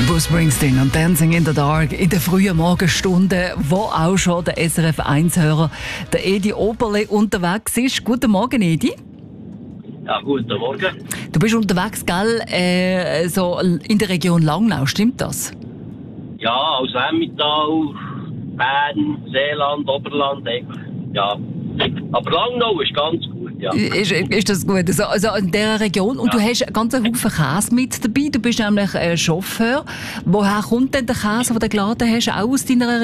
Bruce Springsteen und Dancing in the Dark in der frühen Morgenstunde, wo auch schon der SRF 1-Hörer, der Edi Oberle, unterwegs ist. Guten Morgen, Edi. Ja, guten Morgen. Du bist unterwegs, gell, so in der Region Langnau, stimmt das? Ja, aus Emmental, Bern, Seeland, Oberland, ja. Aber Langnau ist ganz gut, ja. Ist das gut? Also in dieser Region. Und ja. Du hast einen ganzen Haufen Käse mit dabei. Du bist nämlich Chauffeur. Woher kommt denn der Käse, den du geladen hast? Auch aus deiner